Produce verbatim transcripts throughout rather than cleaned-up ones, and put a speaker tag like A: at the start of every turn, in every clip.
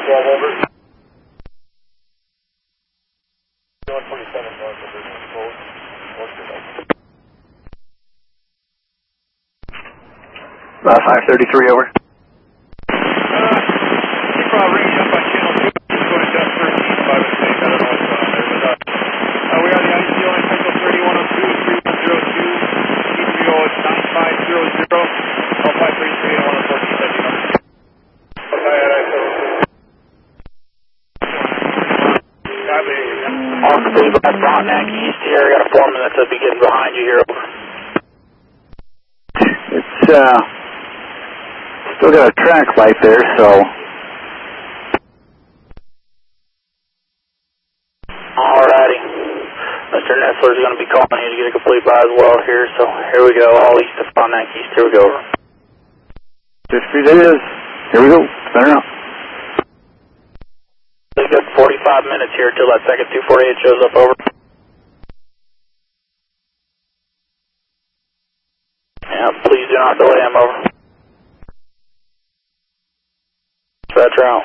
A: twelve over. one twenty-seven north of Virginia Code.
B: Uh, five thirty-three over.
A: Uh, keep uh, ringing up on channel two. Going to thirteen by mistake. I don't know what's going on there, but uh, uh, we are the I C O in Central thirty-one oh two, three one zero two, E three O nine five zero zero, L five thirty-three and one oh fourteen. That's your number.
B: Austin three by Frontenac East here. I got a foreman that's uh, be getting behind you here. It's uh, still got a track light there, so. Alrighty. Mister Nestler's going to be calling you to get a complete buy as well here, so here we go. All east of Frontenac East. Here we go. Just it is. Here we go. Better now. We've got forty-five minutes here till that second two forty-eight shows up, over. Yeah, please do not delay him, over. That's right.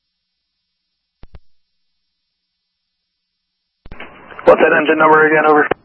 B: What's that engine number again, over?